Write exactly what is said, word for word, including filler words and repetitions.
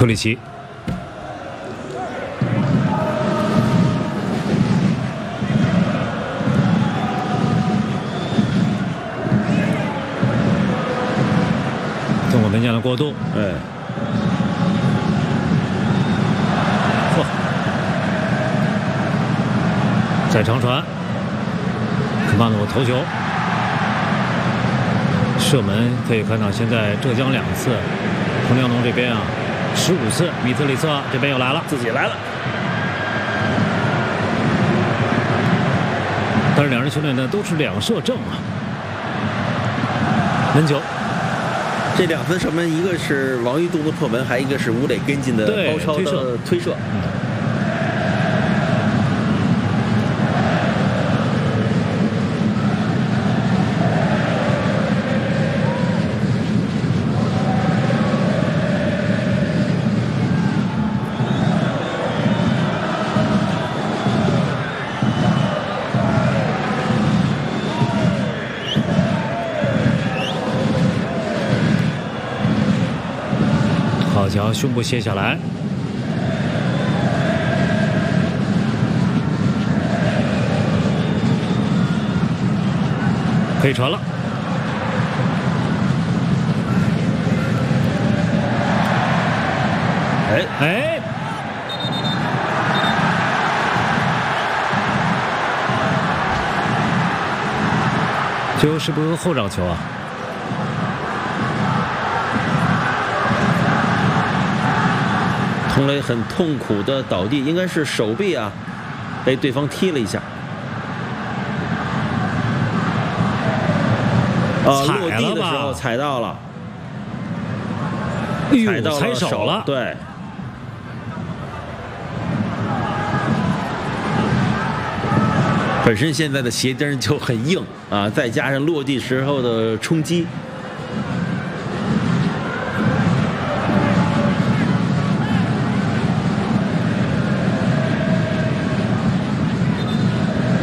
科里奇。 中国门将的过渡， 哎， 嚯，再长传，科马努头球，射门可以看到，现在浙江两次，彭亮龙这边啊，十五次，米特里策这边又来了， 自己来了。 但是两人球队呢都是两射正啊，门球。 这两分射门，一个是王玉动作破门，还一个是吴磊跟进的包抄的推射。嗯、 好球，胸部卸下来，可以传了。 哎哎，这是不是后掌球啊？ 佟磊很痛苦的倒地，应该是手臂啊被对方踢了一下。啊，落地的时候踩到了，踩到了手了。对，本身现在的鞋钉就很硬啊，再加上落地时候的冲击。